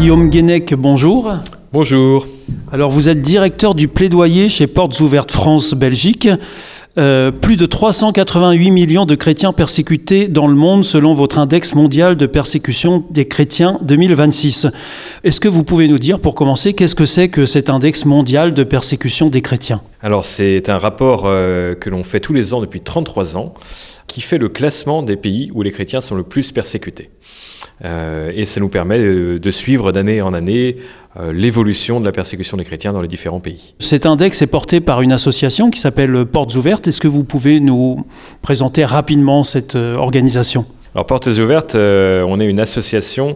Guillaume Guénec, bonjour. Bonjour. Alors vous êtes directeur du plaidoyer chez Portes Ouvertes France Belgique. Plus de 388 millions de chrétiens persécutés dans le monde selon votre index mondial de persécution des chrétiens 2026. Est-ce que vous pouvez nous dire, pour commencer, qu'est-ce que c'est que cet index mondial de persécution des chrétiens ? Alors c'est un rapport que l'on fait tous les ans depuis 33 ans qui fait le classement des pays où les chrétiens sont le plus persécutés. Et ça nous permet de suivre d'année en année l'évolution de la persécution des chrétiens dans les différents pays. Cet index est porté par une association qui s'appelle Portes Ouvertes. Est-ce que vous pouvez nous présenter rapidement cette organisation ? Alors Portes Ouvertes, on est une association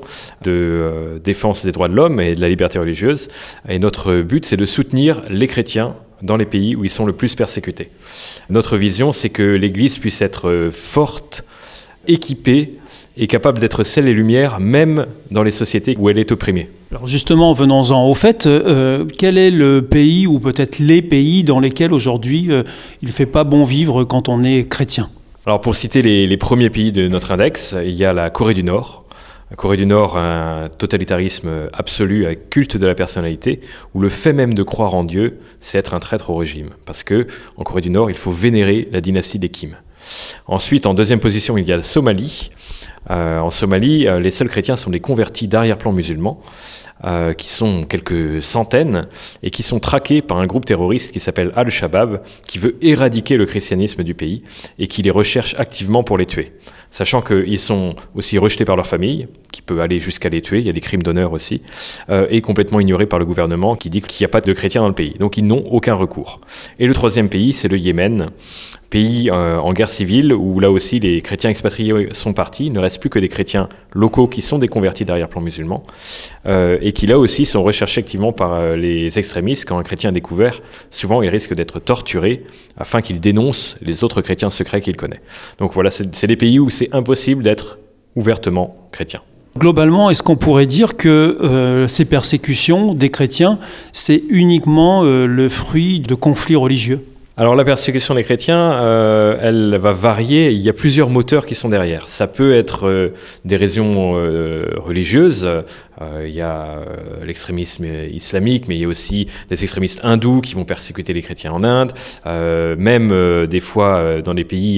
de défense des droits de l'homme et de la liberté religieuse. Et notre but, c'est de soutenir les chrétiens dans les pays où ils sont le plus persécutés. Notre vision, c'est que l'Église puisse être forte, équipée, est capable d'être sel et lumière, même dans les sociétés où elle est opprimée. Alors justement, venons-en au fait, quel est le pays ou peut-être les pays dans lesquels aujourd'hui il ne fait pas bon vivre quand on est chrétien ? Alors pour citer les premiers pays de notre index, il y a la Corée du Nord. La Corée du Nord a un totalitarisme absolu, un culte de la personnalité, où le fait même de croire en Dieu, c'est être un traître au régime. Parce que en Corée du Nord, il faut vénérer la dynastie des Kim. Ensuite, en deuxième position, il y a la Somalie. En Somalie, les seuls chrétiens sont des convertis d'arrière-plan musulmans, qui sont quelques centaines et qui sont traqués par un groupe terroriste qui s'appelle Al-Shabaab, qui veut éradiquer le christianisme du pays et qui les recherche activement pour les tuer. Sachant qu'ils sont aussi rejetés par leur famille, qui peut aller jusqu'à les tuer, il y a des crimes d'honneur aussi, et complètement ignorés par le gouvernement qui dit qu'il n'y a pas de chrétiens dans le pays. Donc ils n'ont aucun recours. Et le troisième pays, c'est le Yémen, pays en guerre civile, où là aussi les chrétiens expatriés sont partis. Il ne reste plus que des chrétiens locaux qui sont des convertis d'arrière-plan musulmans, et qui là aussi sont recherchés activement par les extrémistes. Quand un chrétien est découvert, souvent il risque d'être torturé afin qu'il dénonce les autres chrétiens secrets qu'il connaît. Donc voilà, c'est des pays où c'est impossible d'être ouvertement chrétien. Globalement, est-ce qu'on pourrait dire que ces persécutions des chrétiens, c'est uniquement le fruit de conflits religieux ? Alors la persécution des chrétiens, elle va varier. Il y a plusieurs moteurs qui sont derrière. Ça peut être des raisons religieuses. Il y a l'extrémisme islamique, mais il y a aussi des extrémistes hindous qui vont persécuter les chrétiens en Inde. Même des fois dans des pays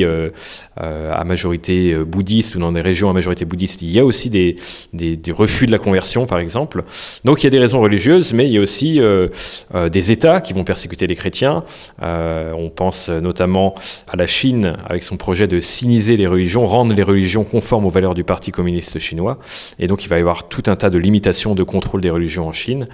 à majorité bouddhiste ou dans des régions à majorité bouddhiste, il y a aussi des refus de la conversion, par exemple. Donc il y a des raisons religieuses, mais il y a aussi des États qui vont persécuter les chrétiens. On pense notamment à la Chine avec son projet de siniser les religions, rendre les religions conformes aux valeurs du Parti communiste chinois. Et donc il va y avoir tout un tas de limitations de contrôle des religions en Chine.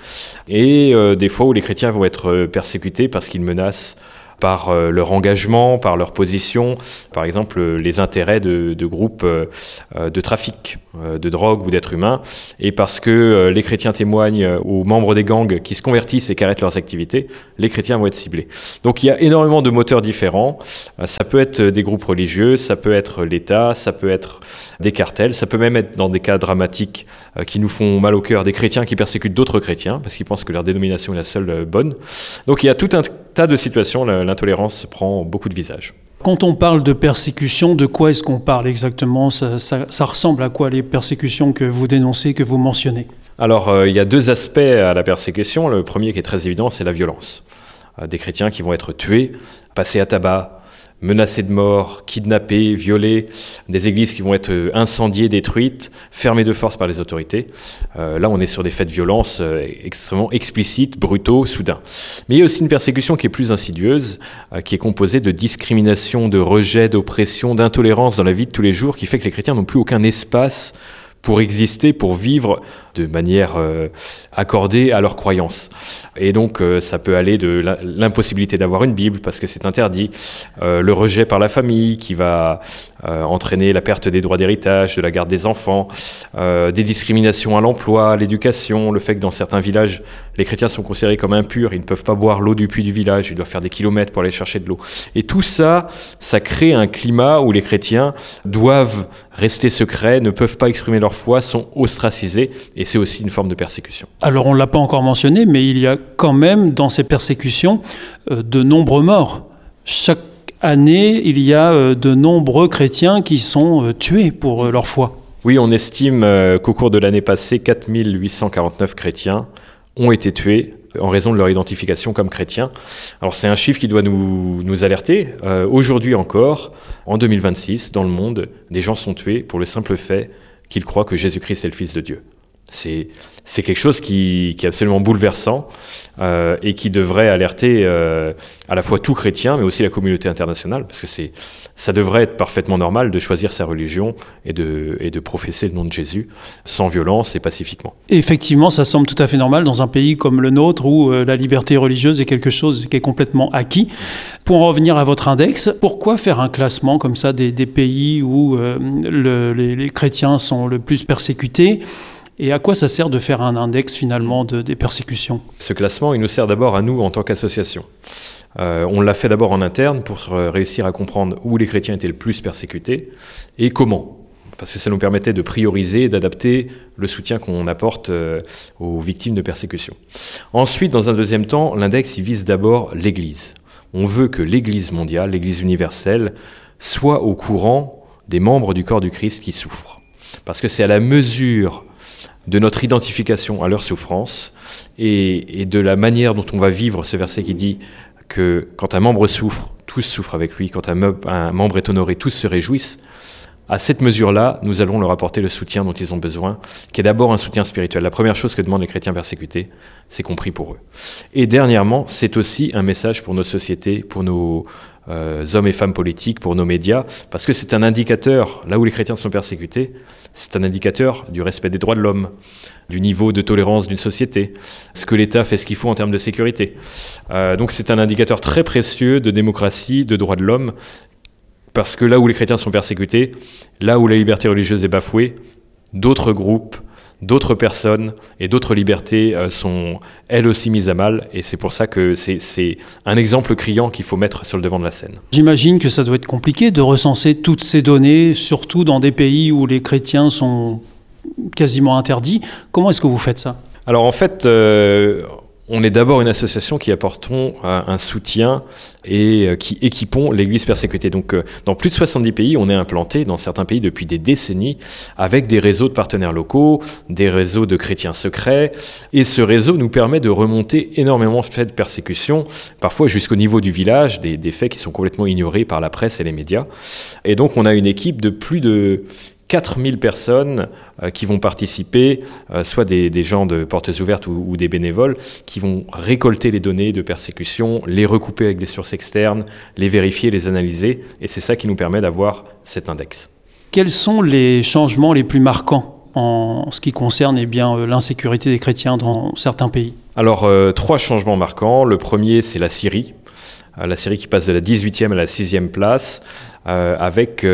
Et des fois où les chrétiens vont être persécutés parce qu'ils menacent par leur engagement, par leur position, par exemple les intérêts de groupes de trafic de drogue ou d'êtres humains, et parce que les chrétiens témoignent aux membres des gangs qui se convertissent et qui arrêtent leurs activités, les chrétiens vont être ciblés. Donc il y a énormément de moteurs différents. Ça peut être des groupes religieux, ça peut être l'État, ça peut être des cartels, ça peut même être dans des cas dramatiques qui nous font mal au cœur, des chrétiens qui persécutent d'autres chrétiens parce qu'ils pensent que leur dénomination est la seule bonne. Donc il y a tout un tas de situations, l'intolérance prend beaucoup de visages. Quand on parle de persécution, de quoi est-ce qu'on parle exactement ? Ça ressemble à quoi les persécutions que vous dénoncez, que vous mentionnez ? Alors il y a deux aspects à la persécution. Le premier qui est très évident, c'est la violence. Des chrétiens qui vont être tués, passés à tabac, menacés de mort, kidnappés, violés, des églises qui vont être incendiées, détruites, fermées de force par les autorités. Là, on est sur des faits de violence extrêmement explicites, brutaux, soudains. Mais il y a aussi une persécution qui est plus insidieuse, qui est composée de discrimination, de rejet, d'oppression, d'intolérance dans la vie de tous les jours, qui fait que les chrétiens n'ont plus aucun espace pour exister, pour vivre de manière accordée à leurs croyances. Et donc ça peut aller de l'impossibilité d'avoir une Bible parce que c'est interdit, le rejet par la famille qui va entraîner la perte des droits d'héritage, de la garde des enfants, des discriminations à l'emploi, à l'éducation, le fait que dans certains villages, les chrétiens sont considérés comme impurs, ils ne peuvent pas boire l'eau du puits du village, ils doivent faire des kilomètres pour aller chercher de l'eau. Et tout ça, ça crée un climat où les chrétiens doivent rester secrets, ne peuvent pas exprimer leur foi, sont ostracisés, et c'est aussi une forme de persécution. Alors on ne l'a pas encore mentionné, mais il y a quand même dans ces persécutions de nombreux morts. Chaque année, il y a de nombreux chrétiens qui sont tués pour leur foi. Oui, on estime qu'au cours de l'année passée, 4849 chrétiens ont été tués en raison de leur identification comme chrétiens. Alors c'est un chiffre qui doit nous alerter. Aujourd'hui encore, en 2026, dans le monde, des gens sont tués pour le simple fait qu'ils croient que Jésus-Christ est le Fils de Dieu. C'est quelque chose qui est absolument bouleversant et qui devrait alerter à la fois tout chrétien, mais aussi la communauté internationale, parce que ça devrait être parfaitement normal de choisir sa religion et de professer le nom de Jésus sans violence et pacifiquement. Et effectivement, ça semble tout à fait normal dans un pays comme le nôtre où la liberté religieuse est quelque chose qui est complètement acquis. Pour en revenir à votre index, pourquoi faire un classement comme ça des pays où les chrétiens sont le plus persécutés ? Et à quoi ça sert de faire un index finalement des persécutions ? Ce classement, il nous sert d'abord à nous en tant qu'association. On l'a fait d'abord en interne pour réussir à comprendre où les chrétiens étaient le plus persécutés et comment. Parce que ça nous permettait de prioriser et d'adapter le soutien qu'on apporte aux victimes de persécution. Ensuite, dans un deuxième temps, l'index il vise d'abord l'Église. On veut que l'Église mondiale, l'Église universelle, soit au courant des membres du corps du Christ qui souffrent. Parce que c'est à la mesure de notre identification à leur souffrance et de la manière dont on va vivre ce verset qui dit que quand un membre souffre, tous souffrent avec lui, quand un membre est honoré, tous se réjouissent. À cette mesure-là, nous allons leur apporter le soutien dont ils ont besoin, qui est d'abord un soutien spirituel. La première chose que demandent les chrétiens persécutés, c'est qu'on prie pour eux. Et dernièrement, c'est aussi un message pour nos sociétés, pour nos hommes et femmes politiques, pour nos médias, parce que c'est un indicateur, là où les chrétiens sont persécutés, c'est un indicateur du respect des droits de l'homme, du niveau de tolérance d'une société, ce que l'État fait ce qu'il faut en termes de sécurité. Donc c'est un indicateur très précieux de démocratie, de droits de l'homme, parce que là où les chrétiens sont persécutés, là où la liberté religieuse est bafouée, d'autres groupes, d'autres personnes et d'autres libertés sont elles aussi mises à mal. Et c'est pour ça que c'est un exemple criant qu'il faut mettre sur le devant de la scène. J'imagine que ça doit être compliqué de recenser toutes ces données, surtout dans des pays où les chrétiens sont quasiment interdits. Comment est-ce que vous faites ça ? Alors en fait, on est d'abord une association qui apportons un soutien et qui équipons l'Église persécutée. Donc dans plus de 70 pays, on est implanté dans certains pays depuis des décennies avec des réseaux de partenaires locaux, des réseaux de chrétiens secrets. Et ce réseau nous permet de remonter énormément de faits de persécution, parfois jusqu'au niveau du village, des faits qui sont complètement ignorés par la presse et les médias. Et donc on a une équipe de plus de 4000 personnes qui vont participer, soit des gens de Portes Ouvertes ou des bénévoles, qui vont récolter les données de persécution, les recouper avec des sources externes, les vérifier, les analyser, et c'est ça qui nous permet d'avoir cet index. Quels sont les changements les plus marquants en ce qui concerne l'insécurité des chrétiens dans certains pays ? Alors, 3 changements marquants. Le premier, c'est la Syrie. La Syrie qui passe de la 18e à la 6e place, avec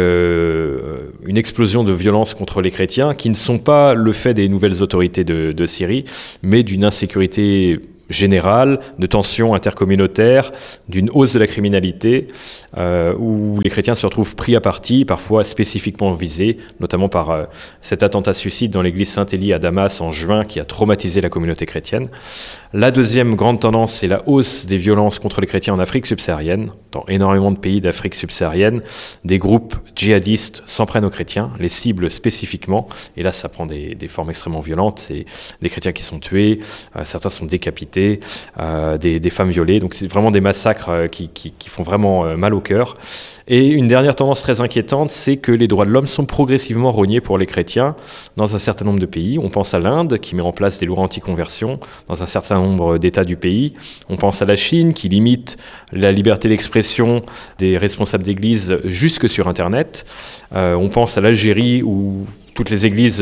une explosion de violence contre les chrétiens qui ne sont pas le fait des nouvelles autorités de Syrie, mais d'une insécurité générale, de tensions intercommunautaires, d'une hausse de la criminalité, où les chrétiens se retrouvent pris à partie, parfois spécifiquement visés, notamment par cet attentat suicide dans l'église Saint-Élie à Damas en juin qui a traumatisé la communauté chrétienne. La deuxième grande tendance, c'est la hausse des violences contre les chrétiens en Afrique subsaharienne. Dans énormément de pays d'Afrique subsaharienne, des groupes djihadistes s'en prennent aux chrétiens, les ciblent spécifiquement, et là ça prend des formes extrêmement violentes. C'est des chrétiens qui sont tués, certains sont décapités, des femmes violées, donc c'est vraiment des massacres qui font vraiment mal au cœur. Et une dernière tendance très inquiétante, c'est que les droits de l'homme sont progressivement rognés pour les chrétiens dans un certain nombre de pays. On pense à l'Inde, qui met en place des lois anti-conversion dans un certain nombre d'États du pays. On pense à la Chine, qui limite la liberté d'expression des responsables d'église jusque sur Internet. On pense à l'Algérie, où toutes les églises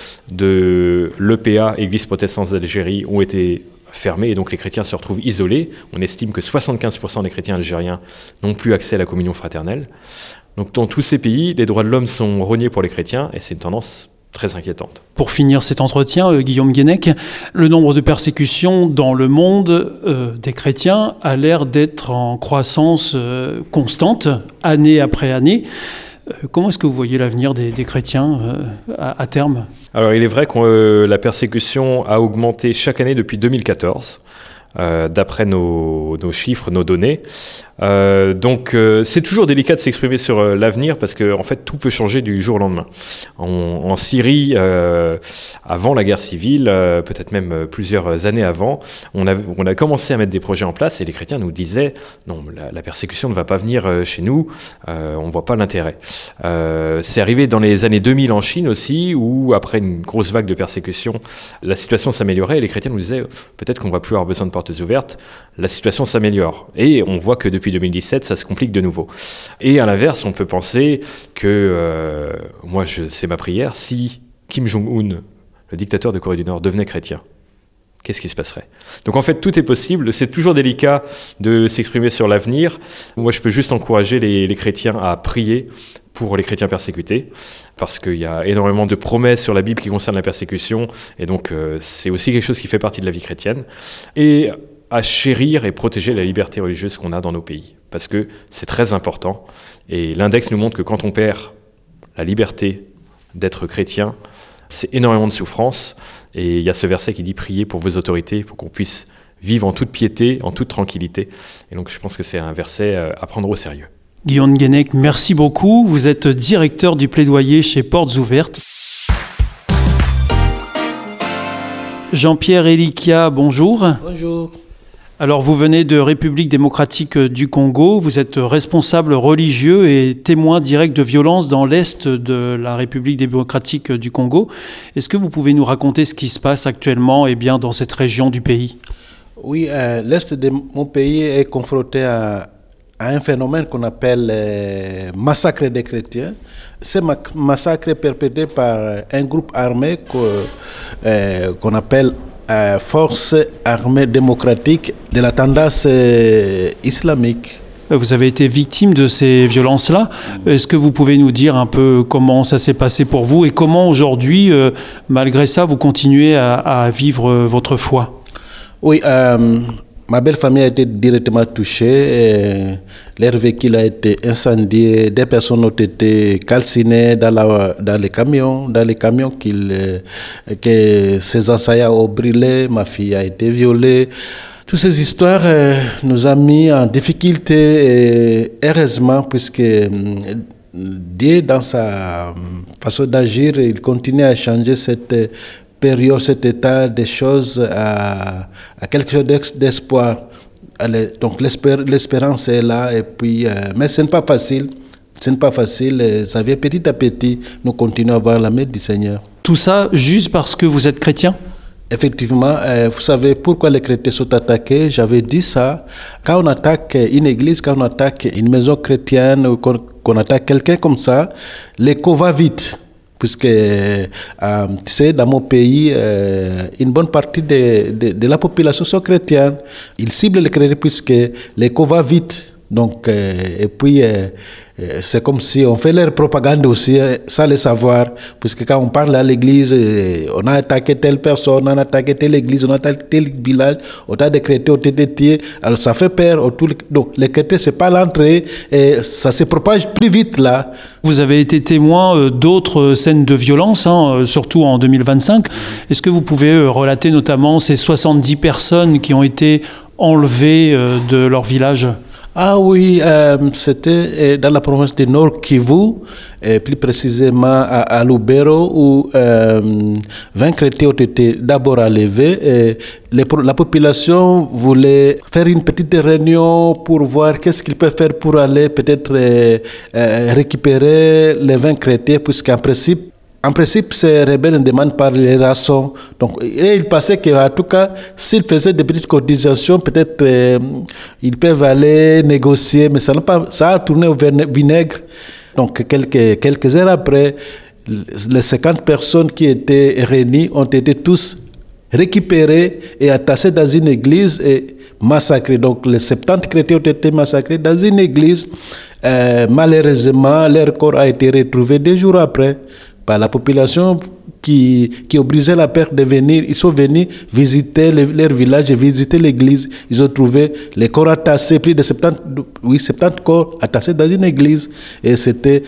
de l'EPA, Église protestante d'Algérie, ont été fermés et donc les chrétiens se retrouvent isolés. On estime que 75% des chrétiens algériens n'ont plus accès à la communion fraternelle. Donc dans tous ces pays, les droits de l'homme sont rognés pour les chrétiens et c'est une tendance très inquiétante. Pour finir cet entretien, Guillaume Guénec, le nombre de persécutions dans le monde des chrétiens a l'air d'être en croissance constante, année après année. Comment est-ce que vous voyez l'avenir des chrétiens à terme ? Alors il est vrai que la persécution a augmenté chaque année depuis 2014, d'après nos chiffres, nos données. Donc c'est toujours délicat de s'exprimer sur l'avenir parce que en fait tout peut changer du jour au lendemain. En Syrie, avant la guerre civile, peut-être même plusieurs années avant, on a commencé à mettre des projets en place et les chrétiens nous disaient non, la persécution ne va pas venir chez nous, on voit pas l'intérêt. C'est arrivé dans les années 2000 en Chine aussi, où après une grosse vague de persécution, la situation s'améliorait et les chrétiens nous disaient peut-être qu'on va plus avoir besoin de portes ouvertes, la situation s'améliore. Et on voit que depuis 2017, ça se complique de nouveau. Et à l'inverse, on peut penser que, c'est ma prière, si Kim Jong-un, le dictateur de Corée du Nord, devenait chrétien, qu'est-ce qui se passerait? Donc en fait, tout est possible. C'est toujours délicat de s'exprimer sur l'avenir. Moi, je peux juste encourager les chrétiens à prier pour les chrétiens persécutés, parce qu'il y a énormément de promesses sur la Bible qui concernent la persécution, et donc c'est aussi quelque chose qui fait partie de la vie chrétienne, et à chérir et protéger la liberté religieuse qu'on a dans nos pays, parce que c'est très important, et l'index nous montre que quand on perd la liberté d'être chrétien, c'est énormément de souffrance, et il y a ce verset qui dit « Priez pour vos autorités, pour qu'on puisse vivre en toute piété, en toute tranquillité », et donc je pense que c'est un verset à prendre au sérieux. Guillaume Guenec, merci beaucoup. Vous êtes directeur du plaidoyer chez Portes Ouvertes. Jean-Pierre Elikia, bonjour. Bonjour. Alors, vous venez de République démocratique du Congo. Vous êtes responsable religieux et témoin direct de violences dans l'est de la République démocratique du Congo. Est-ce que vous pouvez nous raconter ce qui se passe actuellement bien, dans cette région du pays? Oui, l'est de mon pays est confronté à un phénomène qu'on appelle massacre des chrétiens. Ce massacre est perpétré par un groupe armé qu'on appelle Force armée démocratique de la tendance islamique. Vous avez été victime de ces violences-là. Est-ce que vous pouvez nous dire un peu comment ça s'est passé pour vous et comment aujourd'hui, malgré ça, vous continuez à vivre votre foi? Oui, ma belle famille a été directement touchée. Leur véhicule a été incendié. Des personnes ont été calcinées dans les camions que ces assaillants ont brûlés. Ma fille a été violée. Toutes ces histoires nous ont mis en difficulté. Et heureusement, puisque Dieu, dans sa façon d'agir, il continue à changer cette période, cet état des choses à quelque chose d'espoir. Donc l'espérance est là, et puis, mais ce n'est pas facile. Ce n'est pas facile. Ça vient petit à petit. Nous continuons à voir la main du Seigneur. Tout ça juste parce que vous êtes chrétien? Effectivement, vous savez pourquoi les chrétiens sont attaqués? J'avais dit ça. Quand on attaque une église, quand on attaque une maison chrétienne, ou qu'on attaque quelqu'un comme ça, l'écho va vite. Puisque, tu sais, dans mon pays, une bonne partie de la population sont chrétiennes. Ils ciblent les chrétiens puisque l'écho va vite. Donc, et puis, c'est comme si on fait leur propagande aussi, sans le savoir. Puisque quand on parle à l'église, on a attaqué telle personne, on a attaqué telle église, on a attaqué tel village, autant de chrétiens ont été tués. Alors, ça fait peur. Donc, les chrétiens, c'est pas l'entrée, et ça se propage plus vite là. Vous avez été témoin d'autres scènes de violence, surtout en 2025. Est-ce que vous pouvez relater notamment ces 70 personnes qui ont été enlevées de leur village? Ah oui, c'était dans la province du Nord Kivu, plus précisément à Lubero, où 20 chrétiens ont été d'abord enlevés. Et la population voulait faire une petite réunion pour voir qu'est-ce qu'ils peuvent faire pour aller peut-être récupérer les 20 chrétiens, puisqu'en principe, ces rebelles ne demandent pas les rançons. Donc, et ils pensaient qu'en tout cas, s'ils faisaient des petites cotisations, peut-être ils peuvent aller négocier, mais ça a tourné au vinaigre. Donc, quelques heures après, les 50 personnes qui étaient réunies ont été tous récupérés et attachés dans une église et massacrés. Donc, les 70 chrétiens ont été massacrés dans une église. Malheureusement, leur corps a été retrouvé 2 jours après par la population qui ont brisé la peur de venir. Ils sont venus visiter leur village et visiter l'église. Ils ont trouvé les corps attachés, plus de 70 corps attachés dans une église. Et c'était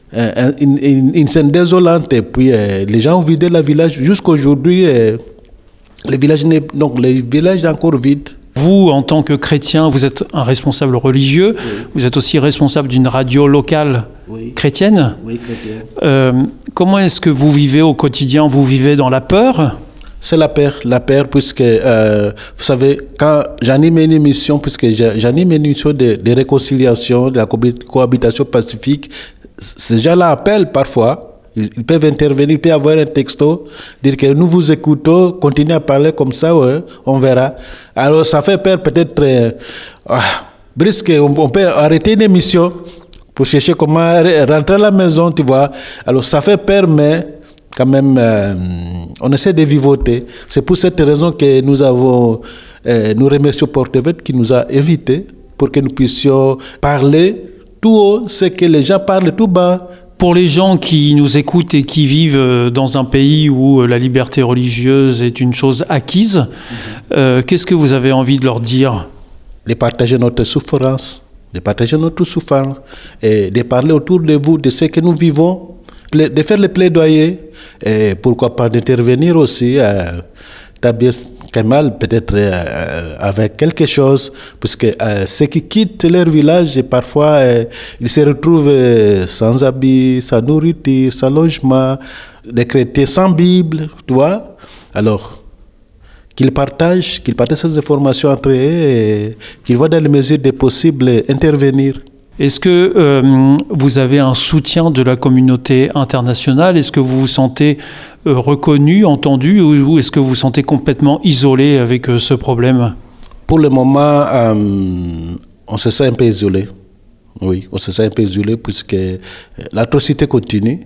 une scène désolante. Et puis les gens ont vidé le village. Jusqu'à aujourd'hui, le village est encore vide. Vous, en tant que chrétien, vous êtes un responsable religieux, vous êtes aussi responsable d'une radio locale chrétienne. Oui, chrétienne. Comment est-ce que vous vivez au quotidien? Vous vivez dans la peur? C'est la peur, puisque, vous savez, quand j'anime une émission, puisque j'anime une émission de réconciliation, de la cohabitation pacifique, ces gens-là appellent parfois. Ils peuvent intervenir, il peut y avoir un texto, dire que nous vous écoutons, continuez à parler comme ça, ouais, on verra. Alors ça fait peur peut-être, brusque, on peut arrêter une émission pour chercher comment rentrer à la maison, tu vois. Alors ça fait peur, mais quand même, on essaie de vivoter. C'est pour cette raison que nous remercions Porte-Évêque qui nous a invités pour que nous puissions parler tout haut, ce que les gens parlent tout bas. Pour les gens qui nous écoutent et qui vivent dans un pays où la liberté religieuse est une chose acquise, qu'est-ce que vous avez envie de leur dire? De partager notre souffrance, et de parler autour de vous de ce que nous vivons, de faire le plaidoyer, et pourquoi pas d'intervenir aussi. Tabias Kemal peut-être avec quelque chose, puisque ceux qui quittent leur village, parfois ils se retrouvent sans habits, sans nourriture, sans logement, des chrétiens sans Bible, tu vois. Alors, qu'ils partagent ces informations entre eux et qu'ils voient dans les mesures des possibles intervenir. Est-ce que vous avez un soutien de la communauté internationale? Est-ce que vous vous sentez reconnu, entendu, ou est-ce que vous vous sentez complètement isolé avec ce problème? Pour le moment, on se sent un peu isolé. Oui, on se sent un peu isolé puisque l'atrocité continue.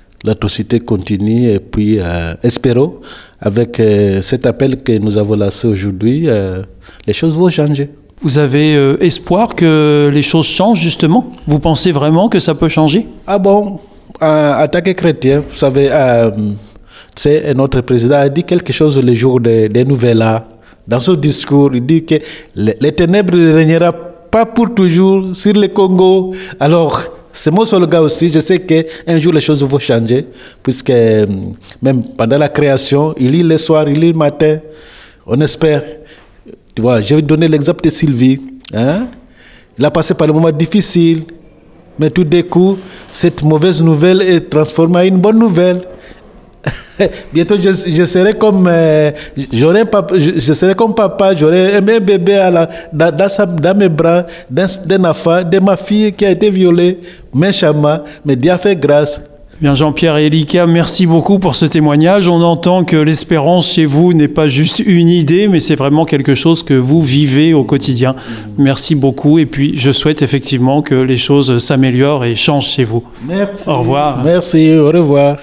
Et puis, espérons, avec cet appel que nous avons lancé aujourd'hui, les choses vont changer. Vous avez espoir que les choses changent, justement? Vous pensez vraiment que ça peut changer? Ah bon, en tant que chrétien, vous savez, notre président a dit quelque chose le jour des nouvelles là. Dans son discours, il dit que les ténèbres ne régneront pas pour toujours sur le Congo. Alors, c'est mon slogan aussi. Je sais qu'un jour les choses vont changer, puisque même pendant la création, il lit le soir, il lit le matin. On espère. Tu vois, je vais donner l'exemple de Sylvie. Hein? Il a passé par des moments difficiles, mais tout d'un coup, cette mauvaise nouvelle est transformée en une bonne nouvelle. Bientôt, je serai comme je serai comme papa, j'aurai un bébé dans mes bras, d'un enfant, de ma fille qui a été violée méchamment, mais Dieu a fait grâce. Bien, Jean-Pierre et Elika, merci beaucoup pour ce témoignage. On entend que l'espérance chez vous n'est pas juste une idée, mais c'est vraiment quelque chose que vous vivez au quotidien. Merci beaucoup. Et puis, je souhaite effectivement que les choses s'améliorent et changent chez vous. Merci. Au revoir. Merci, au revoir.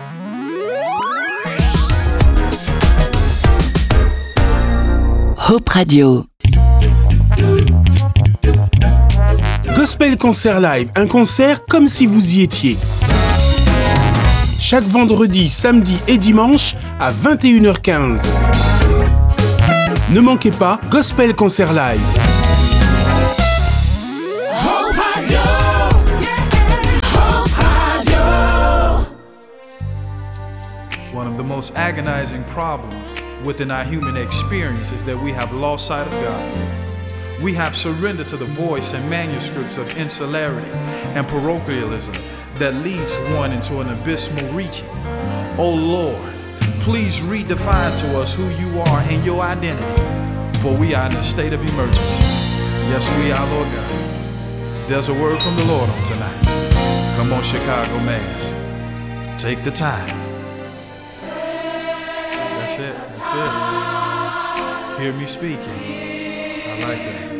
Hope Radio. Gospel Concert Live, un concert comme si vous y étiez. Chaque vendredi, samedi et dimanche à 21h15. Ne manquez pas Gospel Concert Live. Hope Radio. Hope Radio. One of the most agonizing problems within our human experience is that we have lost sight of God. We have surrendered to the voice and manuscripts of insularity and parochialism that leads one into an abysmal reaching. Oh Lord, please redefine to us who you are and your identity, for we are in a state of emergency. Yes, we are, Lord God. There's a word from the Lord on tonight. Come on, Chicago Mass. Take the time. That's it. Hear me speaking. I like that.